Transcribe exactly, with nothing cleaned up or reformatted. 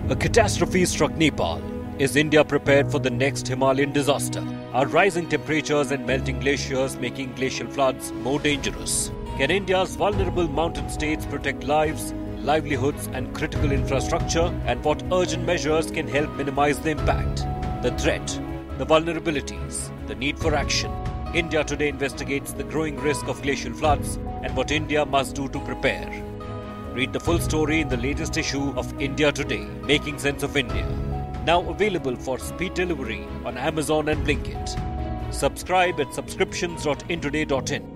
A catastrophe struck Nepal. Is India prepared for the next Himalayan disaster? Are rising temperatures and melting glaciers making glacial floods more dangerous? Can India's vulnerable mountain states protect lives, livelihoods and critical infrastructure? And what urgent measures can help minimize the impact? The threat, the vulnerabilities, the need for action. India Today investigates the growing risk of glacial floods and what India must do to prepare. Read the full story in the latest issue of India Today, Making Sense of India. Now available for speed delivery on Amazon and Blinkit. Subscribe at subscriptions dot intoday dot in.